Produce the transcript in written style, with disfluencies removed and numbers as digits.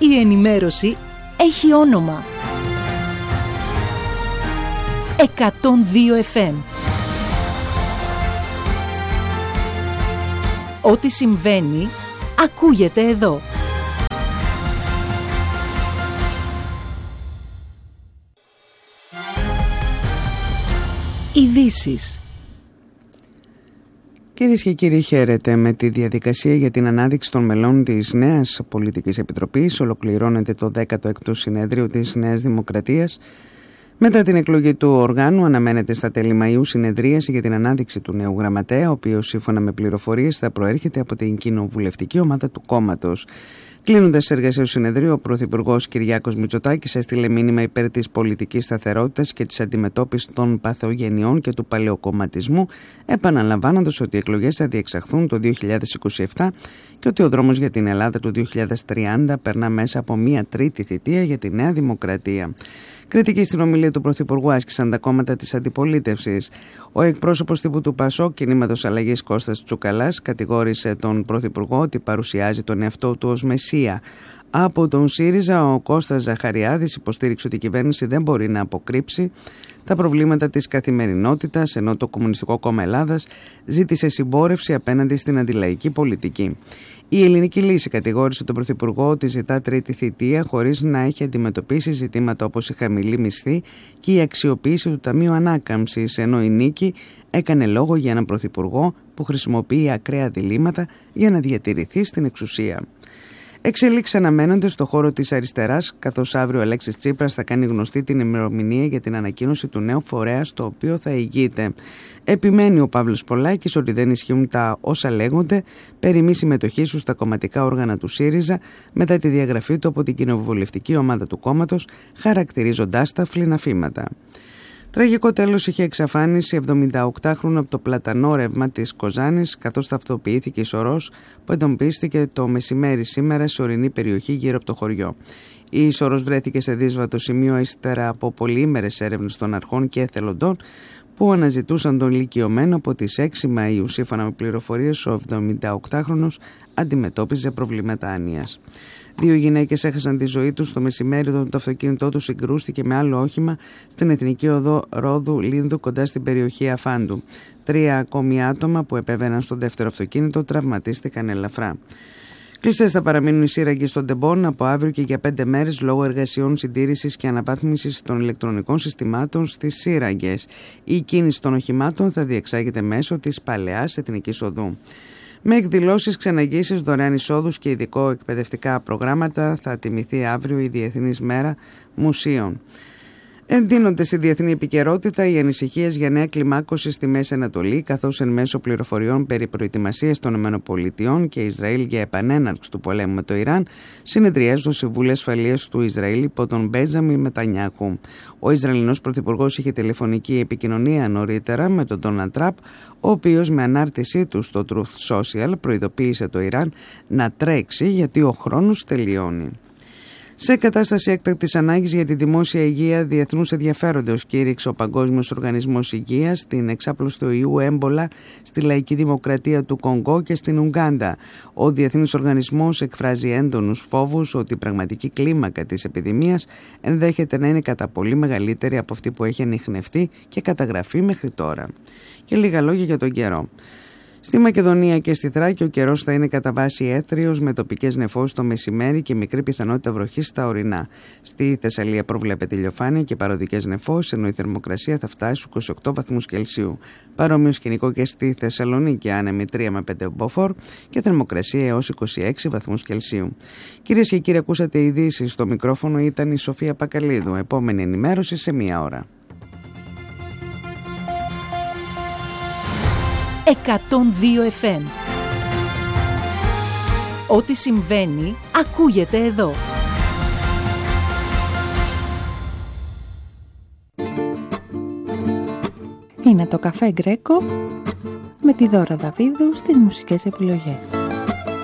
Η ενημέρωση έχει όνομα. 102 FM. Ό,τι συμβαίνει, ακούγεται εδώ. Ειδήσεις. Κυρίες και κύριοι, χαίρετε. Με τη διαδικασία για την ανάδειξη των μελών της νέας Πολιτικής Επιτροπής ολοκληρώνεται το 16ο συνέδριο της Νέας Δημοκρατίας. Μετά την εκλογή του οργάνου αναμένεται στα τέλη Μαΐου συνεδρίαση για την ανάδειξη του νέου γραμματέα, ο οποίος σύμφωνα με πληροφορίες θα προέρχεται από την κοινοβουλευτική ομάδα του κόμματος. Κλείνοντας τις εργασίες του συνεδρίου, ο Πρωθυπουργός Κυριάκος Μητσοτάκης έστειλε μήνυμα υπέρ της πολιτικής σταθερότητας και της αντιμετώπισης των παθογενειών και του παλαιοκομματισμού, επαναλαμβάνοντας ότι οι εκλογές θα διεξαχθούν το 2027 και ότι ο δρόμος για την Ελλάδα του 2030 περνά μέσα από μια τρίτη θητεία για τη Νέα Δημοκρατία. Κριτική στην ομιλία του Πρωθυπουργού άσκησαν τα κόμματα της αντιπολίτευσης. Ο εκπρόσωπος τύπου του ΠΑΣΟΚ, Κινήματος Αλλαγής, Κώστας Τσουκαλάς, κατηγόρησε τον Πρωθυπουργό ότι παρουσιάζει τον εαυτό του ως μεσία. Από τον ΣΥΡΙΖΑ, ο Κώστας Ζαχαριάδης υποστήριξε ότι η κυβέρνηση δεν μπορεί να αποκρύψει τα προβλήματα της καθημερινότητας, ενώ το Κομμουνιστικό Κόμμα Ελλάδας ζήτησε συμπόρευση απέναντι στην αντιλαϊκή πολιτική. Η Ελληνική Λύση κατηγόρησε τον Πρωθυπουργό ότι ζητά τρίτη θητεία χωρίς να έχει αντιμετωπίσει ζητήματα όπως η χαμηλή μισθή και η αξιοποίηση του Ταμείου Ανάκαμψης, ενώ η Νίκη έκανε λόγο για έναν Πρωθυπουργό που χρησιμοποιεί ακραία διλήμματα για να διατηρηθεί στην εξουσία. Εξελίξεις αναμένονται στο χώρο της αριστεράς, καθώς αύριο ο Αλέξης Τσίπρας θα κάνει γνωστή την ημερομηνία για την ανακοίνωση του νέου φορέα στο οποίο θα ηγείται. Επιμένει ο Παύλος Πολάκης ότι δεν ισχύουν τα όσα λέγονται περί μη συμμετοχής του στα κομματικά όργανα του ΣΥΡΙΖΑ μετά τη διαγραφή του από την κοινοβουλευτική ομάδα του κόμματος, χαρακτηρίζοντάς τα φλιναφήματα. Τραγικό τέλος είχε εξαφάνιση 78χρονου από το πλατανό ρεύμα της Κοζάνης, καθώς ταυτοποιήθηκε η σωρός που εντοπίστηκε το μεσημέρι σήμερα σε ορεινή περιοχή γύρω από το χωριό. Η σωρός βρέθηκε σε δύσβατο σημείο ύστερα από πολυήμερες έρευνες των αρχών και εθελοντών που αναζητούσαν τον ηλικιωμένο. Από τις 6 Μαΐου, σύμφωνα με πληροφορίες, ο 78χρονος αντιμετώπιζε προβλήματα άνοιας. 2 γυναίκες έχασαν τη ζωή τους το μεσημέρι όταν το αυτοκίνητό τους συγκρούστηκε με άλλο όχημα στην Εθνική Οδό Ρόδου Λίνδου κοντά στην περιοχή Αφάντου. 3 ακόμη άτομα που επέβαιναν στο δεύτερο αυτοκίνητο τραυματίστηκαν ελαφρά. Κλειστές θα παραμείνουν οι σύραγγες στον Τεμπόν από αύριο και για 5 μέρες λόγω εργασιών συντήρησης και αναβάθμισης των ηλεκτρονικών συστημάτων στις σύραγγες. Η κίνηση των οχημάτων θα διεξάγεται μέσω της παλαιάς Εθνικής Οδού. Με εκδηλώσεις, ξεναγήσεις, δωρεάν εισόδους και ειδικό εκπαιδευτικά προγράμματα θα τιμηθεί αύριο η Διεθνής Μέρα Μουσείων. Εντείνονται στη διεθνή επικαιρότητα οι ανησυχίες για νέα κλιμάκωση στη Μέση Ανατολή, καθώς εν μέσω πληροφοριών περί προετοιμασίας των ΗΠΑ και Ισραήλ για επανέναρξη του πολέμου με το Ιράν, συνεδριάζει το Συμβούλιο Ασφαλείας του Ισραήλ υπό τον Μπέντζαμιν Νετανιάχου. Ο Ισραηλινός Πρωθυπουργός είχε τηλεφωνική επικοινωνία νωρίτερα με τον Ντόναλντ Τραμπ, ο οποίος με ανάρτησή του στο Truth Social προειδοποίησε το Ιράν να τρέξει γιατί ο χρόνος τελειώνει. Σε κατάσταση έκτακτης ανάγκης για τη δημόσια υγεία διεθνούς ενδιαφέροντος κήρυξε ο Παγκόσμιος Οργανισμός Υγείας την εξάπλωση του ιού έμπολα στη Λαϊκή Δημοκρατία του Κονγκό και στην Ουγκάντα. Ο Διεθνής Οργανισμός εκφράζει έντονους φόβους ότι η πραγματική κλίμακα της επιδημίας ενδέχεται να είναι κατά πολύ μεγαλύτερη από αυτή που έχει ανιχνευτεί και καταγραφεί μέχρι τώρα. Και λίγα λόγια για τον καιρό. Στη Μακεδονία και στη Θράκη ο καιρός θα είναι κατά βάση έθριος με τοπικές νεφώσεις το μεσημέρι και μικρή πιθανότητα βροχής στα ορεινά. Στη Θεσσαλία προβλέπεται ηλιοφάνεια και παροδικές νεφώσεις, ενώ η θερμοκρασία θα φτάσει στους 28 βαθμούς Κελσίου. Παρόμοιο σκηνικό και στη Θεσσαλονίκη, άνεμοι 3 με 5 μποφόρ και θερμοκρασία έως 26 βαθμούς Κελσίου. Κυρίες και κύριοι, ακούσατε ειδήσεις. Στο μικρόφωνο ήταν η Σοφία Πακαλίδου. Επόμενη ενημέρωση σε 1 ώρα. 102 FM. Ό,τι συμβαίνει, ακούγεται εδώ. Είναι το Καφέ Γκρέκο με τη Δώρα Δαβίδου στις μουσικές επιλογές.